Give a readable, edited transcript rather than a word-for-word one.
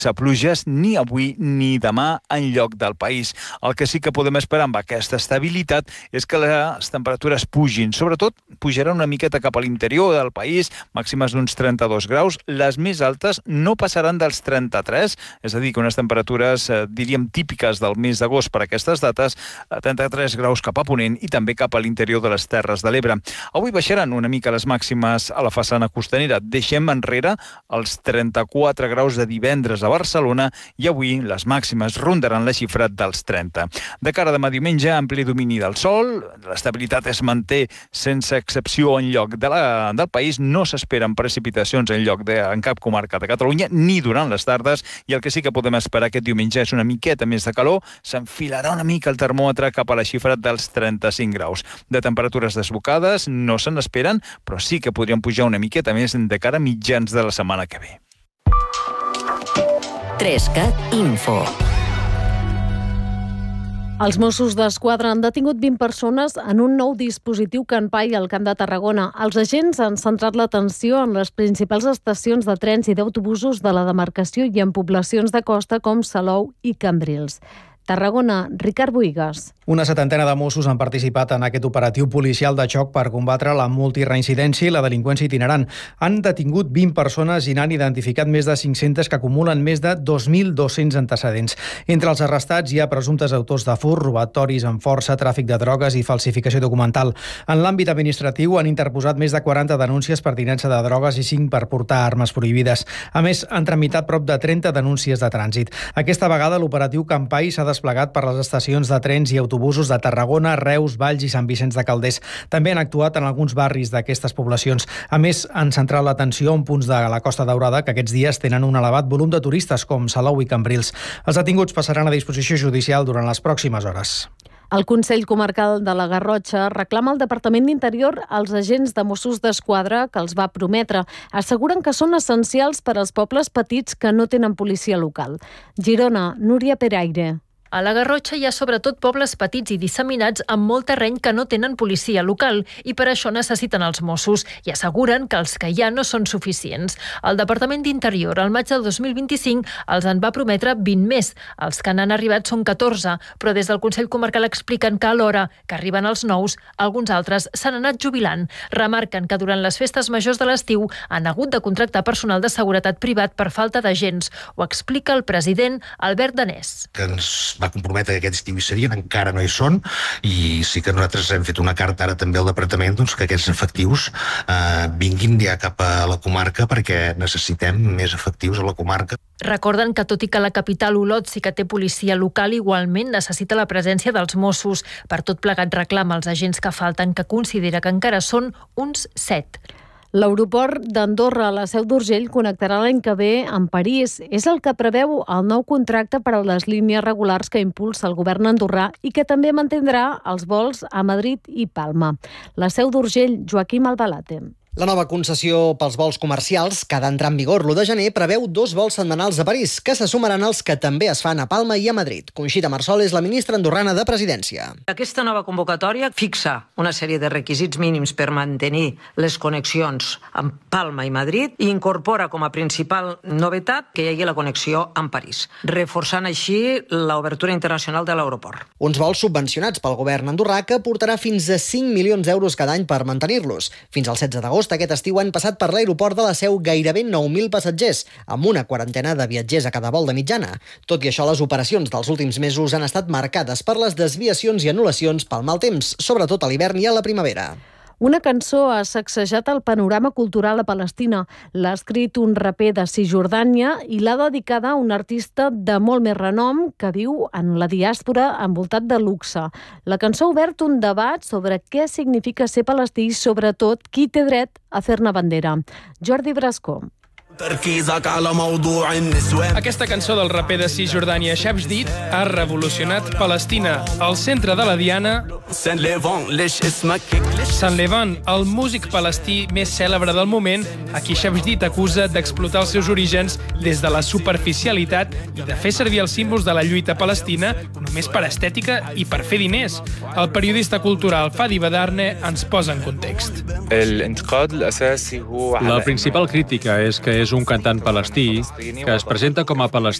pluges ni avui ni demà enlloc del país. El que sí que podem esperar amb aquesta estabilitat és que les temperatures pugin. Sobretot, pujaran una miqueta cap a l'interior del país, màximes d'uns 32 graus. Les més altes no passaran dels 33, és a dir, que unes temperatures, diríem, típiques del mes d'agost per aquestes dates, 33 graus cap a ponent i també cap a l'interior de les Terres de l'Ebre. Avui baixaran una mica les màximes a la façana costanera. Deixem enrere els 34 graus de divendres a Barcelona i avui les màximes rondaran la xifra dels 30. De cara a demà diumenge, ampli domini del sol, l'estabilitat es manté sense excepció enlloc del país, no s'esperen precipitacions en cap comarca de Catalunya ni durant les tardes, i el que sí que podem esperar aquest diumenge és una miqueta més de calor, s'enfilarà una mica el termòmetre cap a la xifra dels 35 graus. De temperatures desbocades no se n'esperen, però sí que podrien pujar una miqueta més de cara a mitjans de la setmana que ve. 3CAT Info. Els Mossos d'Esquadra han detingut 20 persones en un nou dispositiu Canpai al Camp de Tarragona. Els agents han centrat l'atenció en les principals estacions de trens i d'autobusos de la demarcació i en poblacions de costa com Salou i Cambrils. Tarragona, Ricard Bohigas. Una setantena de Mossos han participat en aquest operatiu policial de xoc per combatre la multireincidència i la delinqüència itinerant. Han detingut 20 persones i n'han identificat més de 500 que acumulen més de 2.200 antecedents. Entre els arrestats hi ha presumptes autors de furt, robatoris amb força, tràfic de drogues i falsificació documental. En l'àmbit administratiu han interposat més de 40 denúncies per tinença de drogues i 5 per portar armes prohibides. A més, han tramitat prop de 30 denúncies de trànsit. Aquesta vegada l'operatiu Canpai s'ha desplegat per les estacions de trens i autobusos de Tarragona, Reus, Valls i Sant Vicenç de Calders. També han actuat en alguns barris d'aquestes poblacions. A més, han centrat l'atenció en punts de la Costa Daurada que aquests dies tenen un elevat volum de turistes, com Salou i Cambrils. Els detinguts passaran a disposició judicial durant les pròximes hores. El Consell Comarcal de la Garrotxa reclama al Departament d'Interior als agents de Mossos d'Esquadra que els va prometre. Asseguren que són essencials per als pobles petits que no tenen policia local. Girona, Núria Peraire. A la Garrotxa hi ha sobretot pobles petits i disseminats amb molt terreny que no tenen policia local i per això necessiten els Mossos i asseguren que els que hi ha no són suficients. El Departament d'Interior al maig del 2025 els en va prometre 20 més. Els que n'han arribat són 14, però des del Consell Comarcal expliquen que alhora que arriben els nous, alguns altres s'han anat jubilant. Remarquen que durant les festes majors de l'estiu han hagut de contractar personal de seguretat privat per falta d'agents. Ho explica el president Albert Danés. Que ens va comprometre que aquest estiu hi serien, encara no hi són, i sí que nosaltres hem fet una carta ara també al departament que aquests efectius vinguin ja cap a la comarca perquè necessitem més efectius a la comarca. Recorden que tot i que la capital Olot sí que té policia local, igualment necessita la presència dels Mossos. Per tot plegat reclama als agents que falten, que considera que encara són uns 7. L'aeroport d'Andorra, a la Seu d'Urgell, connectarà l'any que ve amb París. És el que preveu el nou contracte per a les línies regulars que impulsa el govern andorrà i que també mantindrà els vols a Madrid i Palma. La Seu d'Urgell, Joaquim Albalate. La nova concessió pels vols comercials, que ha d'entrar en vigor l'1 de gener, preveu 2 vols setmanals a París, que se sumaran als que també es fan a Palma i a Madrid. Conxita Marsol és la ministra andorrana de Presidència. Aquesta nova convocatòria fixa una sèrie de requisits mínims per mantenir les connexions amb Palma i Madrid i incorpora com a principal novetat que hi hagi la connexió amb París, reforçant així l'obertura internacional de l'aeroport. Uns vols subvencionats pel govern andorrà que portarà fins a 5 milions d'euros cada any per mantenir-los. Fins al 16 d'agost aquest estiu han passat per l'aeroport de la Seu gairebé 9.000 passatgers, amb una quarantena de viatgers a cada vol de mitjana. Tot i això, les operacions dels últims mesos han estat marcades per les desviacions i anul·lacions pel mal temps, sobretot a l'hivern i a la primavera. Una cançó ha sacsejat el panorama cultural a Palestina. L'ha escrit un raper de Cisjordània i l'ha dedicada a un artista de molt més renom que viu en la diàspora envoltat de luxe. La cançó ha obert un debat sobre què significa ser palestí i, sobretot, qui té dret a fer-ne bandera. Jordi Brasco. Aquesta cançó del raper de Cisjordània Shabshdid ha revolucionat Palestina. Al centre de la diana, Sant Levan, el músic palestí més cèlebre del moment, a qui Shabshdid acusa d'explotar els seus orígens des de la superficialitat i de fer servir els símbols de la lluita palestina només per estètica i per fer diners. El periodista cultural Fadi Badarne ens posa en context. La principal crítica és que és és un cantant palestí que es presenta com a palestí